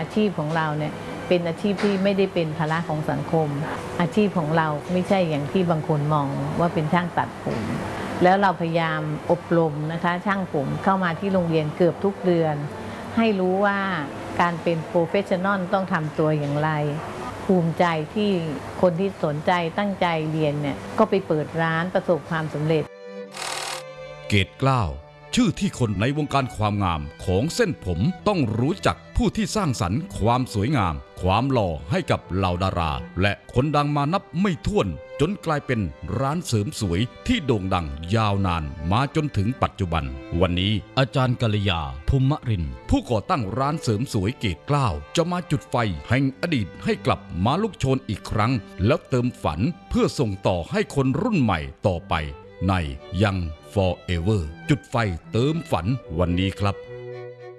อาชีพของเราเนี่ยเป็นอาชีพที่ไม่ได้เป็นภาระของสังคมอาชีพของเราไม่ใช่อย่างที่บางคนมองว่าเป็นช่างตัดผมแล้วเราพยายามอบรมนะคะช่างผมเข้ามาที่โรงเรียนเกือบทุกเดือนให้รู้ว่าการเป็นโปรเฟชชั่นอลต้องทำตัวอย่างไรภูมิใจที่คนที่สนใจตั้งใจเรียนเนี่ยก็ไปเปิดร้านประสบความสำเร็จเกตเกล้าชื่อที่คนในวงการความงามของเส้นผมต้องรู้จักผู้ที่สร้างสรรค์ความสวยงามความหล่อให้กับเหล่าดาราและคนดังมานับไม่ถ้วนจนกลายเป็นร้านเสริมสวยที่โด่งดังยาวนานมาจนถึงปัจจุบันวันนี้อาจารย์กัลยาภูมิรินทร์ผู้ก่อตั้งร้านเสริมสวยเกตเกล้าจะมาจุดไฟแห่งอดีตให้กลับมาลุกโชนอีกครั้งแล้วเติมฝันเพื่อส่งต่อให้คนรุ่นใหม่ต่อไปในยัง Forever จุดไฟเติมฝันวันนี้ครับ